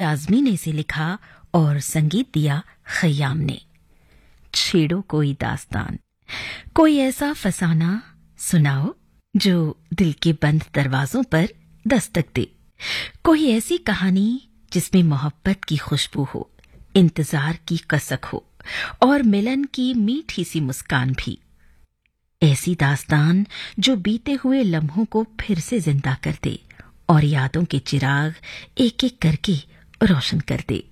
आजमी ने इसे लिखा और संगीत दिया खयाम ने। छेड़ो कोई दास्तान, कोई ऐसा फसाना सुनाओ जो दिल के बंद दरवाजों पर दस्तक दे। कोई ऐसी कहानी जिसमें मोहब्बत की खुशबू हो, इंतजार की कसक हो और मिलन की मीठी सी मुस्कान भी। ऐसी दास्तान जो बीते हुए लम्हों को फिर से जिंदा कर दे और यादों के चिराग एक एक करके रोशन कर दे।